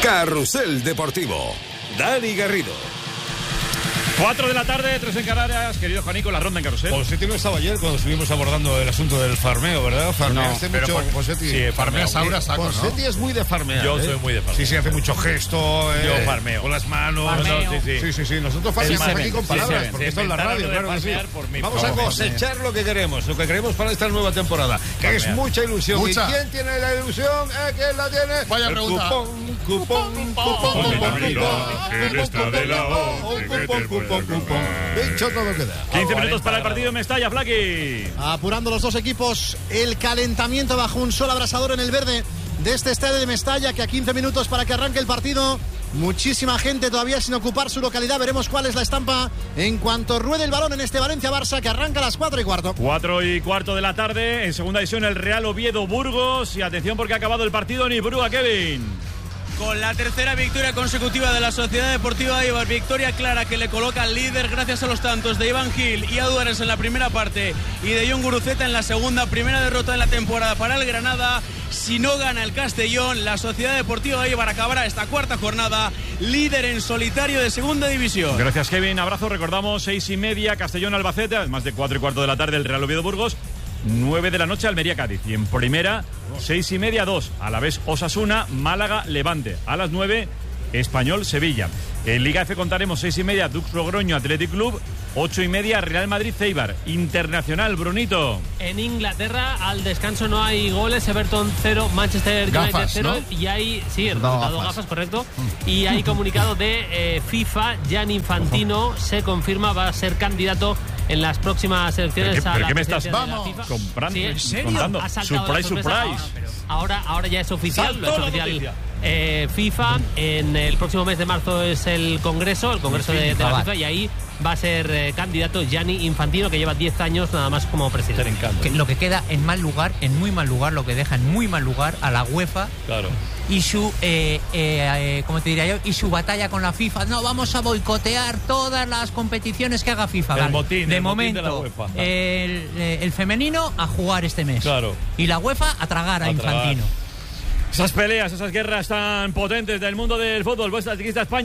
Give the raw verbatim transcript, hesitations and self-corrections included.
Carrusel Deportivo. Dani Garrido. Cuatro de la tarde, tres en Canarias. Querido Juanico, la ronda en Carrusel. Posetti no estaba ayer cuando estuvimos abordando el asunto del farmeo, ¿verdad? Farmeaste no, mucho, por, Posetti. Sí, farmeas ahora saco, ¿no? Posetti es muy de farmear. Yo ¿eh? soy muy de farmear. Sí, sí, hace mucho gesto. Eh, Yo farmeo. Con las manos. No, sí, sí. sí, sí, sí. Nosotros farmeamos aquí con palabras, sí, porque esto es la radio, claro que sí. Vamos a cosechar lo que queremos, lo que queremos para esta nueva temporada, que es mucha ilusión. Mucha. ¿Y quién tiene la ilusión? ¿Eh? ¿Quién la tiene? Vaya el pregunta. Cupón, cupón, cupón, cupón. Dicho todo queda. quince minutos para el partido en Mestalla, Flaqui. Apurando los dos equipos el calentamiento bajo un sol abrasador en el verde de este estadio de Mestalla, que a quince minutos para que arranque el partido. Muchísima gente todavía sin ocupar su localidad. Veremos cuál es la estampa en cuanto ruede el balón en este Valencia-Barça, que arranca a las cuatro y cuarto. Cuatro y cuarto de la tarde. En segunda división el Real Oviedo-Burgos. Y atención porque ha acabado el partido en Ipurúa, Kevin. Con la tercera victoria consecutiva de la Sociedad Deportiva Eibar, victoria clara que le coloca al líder gracias a los tantos de Iván Gil y Aduares en la primera parte y de Jon Guruceta en la segunda. Primera derrota en la temporada para el Granada. Si no gana el Castellón, la Sociedad Deportiva Eibar acabará esta cuarta jornada líder en solitario de segunda división. Gracias, Kevin. Abrazo. Recordamos seis y media Castellón-Albacete, además de cuatro y cuarto de la tarde el Real Oviedo-Burgos. nueve de la noche Almería-Cádiz. Y en primera, seis y media, dos. A la vez Osasuna, Málaga-Levante. A las nueve, Español-Sevilla. En Liga F contaremos seis y media, Dux-Logroño Athletic Club. Ocho y media, Real Madrid-Ceibar. Internacional, Brunito. En Inglaterra, al descanso no hay goles. Everton cero, Manchester United Gafas, cero. ¿no? Y hay, sí, el resultado gafas. gafas, correcto. Y hay comunicado de eh, FIFA. Gianni Infantino se confirma, va a ser candidato en las próximas elecciones. ¿Pero qué, a pero la qué me estás presidencia de la vamos, FIFA. comprando? Sí, ¿en serio? Contando. Ha saltado Surprise, la sorpresa. surprise. Ahora, ahora ya es oficial. Saltó Lo ha hecho la oficial noticia. eh, FIFA. En el próximo mes de marzo es el Congreso, el Congreso de, de la FIFA, y ahí va a ser eh, candidato Gianni Infantino, que lleva diez años nada más como presidente. Que lo que queda en mal lugar, en muy mal lugar, lo que deja en muy mal lugar a la UEFA. Claro. Y su, eh, eh, eh, ¿cómo te diría yo? Y su batalla con la FIFA. No, vamos a boicotear todas las competiciones que haga FIFA. El Vale. motín, de el motín momento, de la UEFA. el, eh, el femenino a jugar este mes. Claro. Y la UEFA a tragar a, A Infantino. tragar. Esas peleas, esas guerras tan potentes del mundo del fútbol. Vuestra chiquista España.